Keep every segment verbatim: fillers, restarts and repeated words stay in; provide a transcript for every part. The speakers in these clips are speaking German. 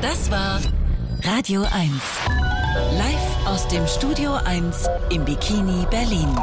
Das war Radio eins. Live aus dem Studio eins im Bikini Berlin.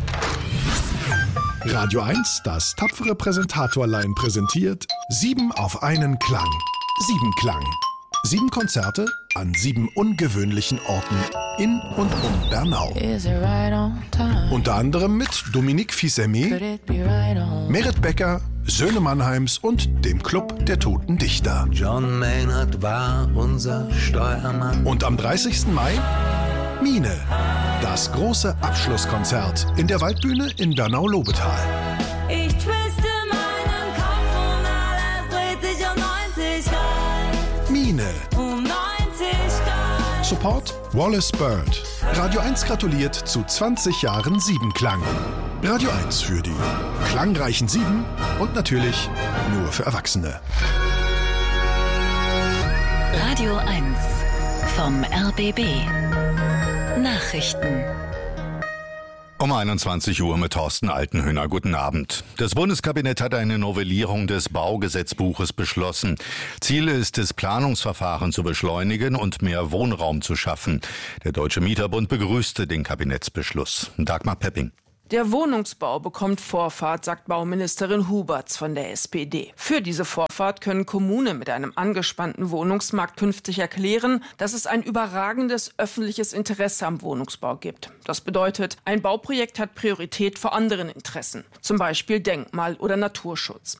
Radio eins, das tapfere Präsentatorlein präsentiert Sieben auf einen Klang. Siebenklang. Sieben Konzerte an sieben ungewöhnlichen Orten in und um Bernau. Unter anderem mit Dominique Fils-Aimé, Merit Becker, Söhne Mannheims und dem Club der Toten Dichter. John Maynard war unser Steuermann. Und am dreißigsten Mai Mine, das große Abschlusskonzert in der Waldbühne in Bernau-Lobetal. Ich twiste meinen Kopf und alles dreht sich um neunzig Grad. Mine. Um neunzig Grad. Support Wallace Bird. Radio eins gratuliert zu zwanzig Jahren Siebenklang. Radio eins für die klangreichen Sieben und natürlich nur für Erwachsene. Radio eins vom R B B. Nachrichten. Um einundzwanzig Uhr mit Thorsten Altenhöhner. Guten Abend. Das Bundeskabinett hat eine Novellierung des Baugesetzbuches beschlossen. Ziel ist es, Planungsverfahren zu beschleunigen und mehr Wohnraum zu schaffen. Der Deutsche Mieterbund begrüßte den Kabinettsbeschluss. Dagmar Pepping. Der Wohnungsbau bekommt Vorfahrt, sagt Bauministerin Huberts von der S P D. Für diese Vorfahrt können Kommunen mit einem angespannten Wohnungsmarkt künftig erklären, dass es ein überragendes öffentliches Interesse am Wohnungsbau gibt. Das bedeutet, ein Bauprojekt hat Priorität vor anderen Interessen, zum Beispiel Denkmal- oder Naturschutz.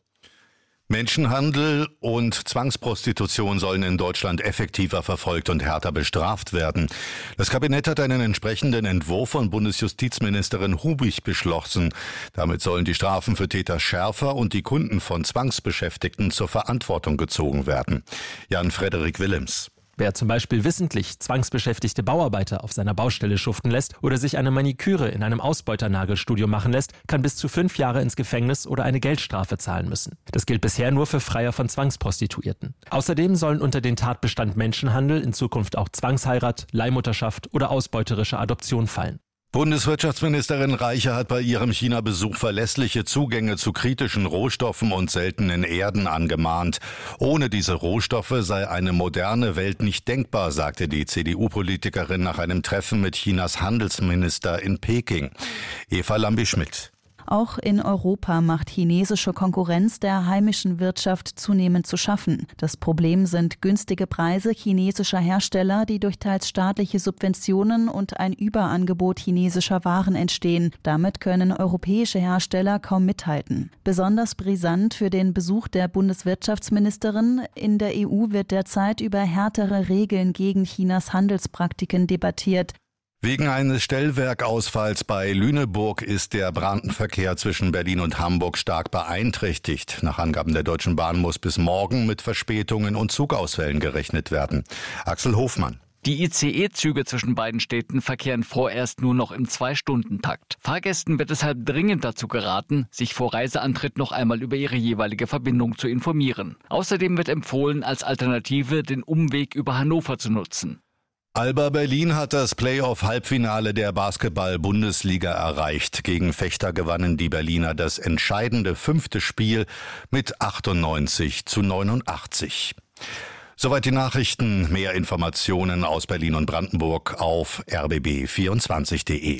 Menschenhandel und Zwangsprostitution sollen in Deutschland effektiver verfolgt und härter bestraft werden. Das Kabinett hat einen entsprechenden Entwurf von Bundesjustizministerin Hubig beschlossen. Damit sollen die Strafen für Täter schärfer und die Kunden von Zwangsbeschäftigten zur Verantwortung gezogen werden. Jan-Frederik Willems. Wer zum Beispiel wissentlich zwangsbeschäftigte Bauarbeiter auf seiner Baustelle schuften lässt oder sich eine Maniküre in einem Ausbeuternagelstudio machen lässt, kann bis zu fünf Jahre ins Gefängnis oder eine Geldstrafe zahlen müssen. Das gilt bisher nur für Freier von Zwangsprostituierten. Außerdem sollen unter den Tatbestand Menschenhandel in Zukunft auch Zwangsheirat, Leihmutterschaft oder ausbeuterische Adoption fallen. Bundeswirtschaftsministerin Reiche hat bei ihrem China-Besuch verlässliche Zugänge zu kritischen Rohstoffen und seltenen Erden angemahnt. Ohne diese Rohstoffe sei eine moderne Welt nicht denkbar, sagte die C D U-Politikerin nach einem Treffen mit Chinas Handelsminister in Peking. Eva Lambi-Schmidt. Auch in Europa macht chinesische Konkurrenz der heimischen Wirtschaft zunehmend zu schaffen. Das Problem sind günstige Preise chinesischer Hersteller, die durch teils staatliche Subventionen und ein Überangebot chinesischer Waren entstehen. Damit können europäische Hersteller kaum mithalten. Besonders brisant für den Besuch der Bundeswirtschaftsministerin: In der E U wird derzeit über härtere Regeln gegen Chinas Handelspraktiken debattiert. Wegen eines Stellwerkausfalls bei Lüneburg ist der Bratenverkehr zwischen Berlin und Hamburg stark beeinträchtigt. Nach Angaben der Deutschen Bahn muss bis morgen mit Verspätungen und Zugausfällen gerechnet werden. Axel Hofmann. Die I C E-Züge zwischen beiden Städten verkehren vorerst nur noch im Zwei-Stunden-Takt. Fahrgästen wird deshalb dringend dazu geraten, sich vor Reiseantritt noch einmal über ihre jeweilige Verbindung zu informieren. Außerdem wird empfohlen, als Alternative den Umweg über Hannover zu nutzen. Alba Berlin hat das Playoff-Halbfinale der Basketball-Bundesliga erreicht. Gegen Vechta gewannen die Berliner das entscheidende fünfte Spiel mit achtundneunzig zu neunundachtzig. Soweit die Nachrichten. Mehr Informationen aus Berlin und Brandenburg auf r b b vierundzwanzig punkt de.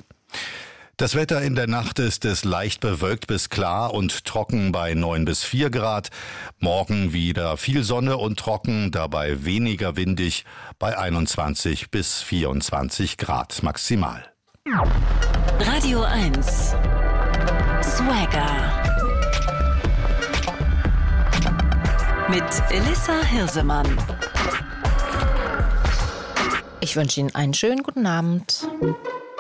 Das Wetter in der Nacht ist es leicht bewölkt bis klar und trocken bei neun bis vier Grad. Morgen wieder viel Sonne und trocken, dabei weniger windig bei einundzwanzig bis vierundzwanzig Grad maximal. Radio eins. Swagger. Mit Elissa Hirsemann. Ich wünsche Ihnen einen schönen guten Abend.